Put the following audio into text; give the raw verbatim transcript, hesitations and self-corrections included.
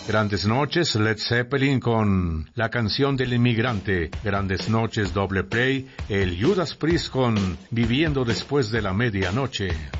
Grandes Noches, Led Zeppelin con La Canción del Inmigrante. Grandes Noches, Doble Play, el Judas Priest con Viviendo Después de la Medianoche.